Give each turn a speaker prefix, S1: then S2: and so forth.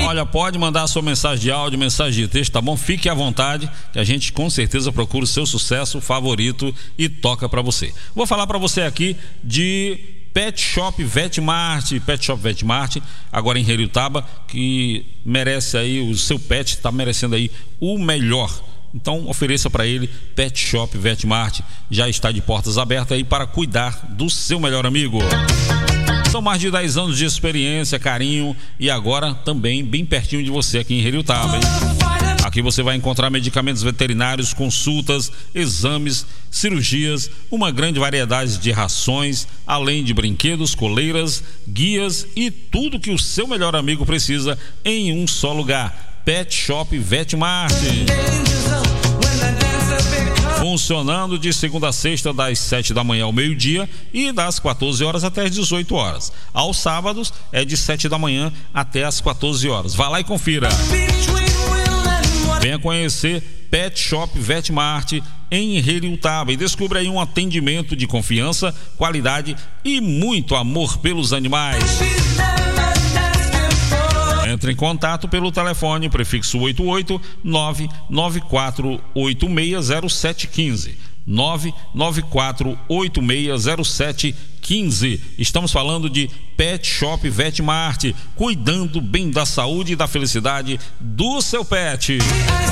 S1: Olha, pode mandar a sua mensagem de áudio, mensagem de texto, tá bom? Fique à vontade, que a gente com certeza procura o seu sucesso favorito e toca pra você. Vou falar pra você aqui de Pet Shop Vetmart, agora em Heriotaba, que merece aí, o seu pet está merecendo aí o melhor. Então ofereça para ele. Pet Shop Vetmart já está de portas abertas aí para cuidar do seu melhor amigo. São mais de 10 anos de experiência, carinho e agora também bem pertinho de você aqui em Heriotaba, hein? Aqui você vai encontrar medicamentos veterinários, consultas, exames, cirurgias, uma grande variedade de rações, além de brinquedos, coleiras, guias e tudo que o seu melhor amigo precisa em um só lugar. Pet Shop Vetmart. Funcionando de segunda a sexta, das 7 da manhã ao meio-dia e das 14 horas até as 18 horas. Aos sábados é de 7 da manhã até as 14 horas. Vá lá e confira. Venha conhecer Pet Shop Vetmart em Heriotaba e descubra aí um atendimento de confiança, qualidade e muito amor pelos animais. Entre em contato pelo telefone prefixo 88 994860715. 994860715. Estamos falando de Pet Shop Vetmart, cuidando bem da saúde e da felicidade do seu pet.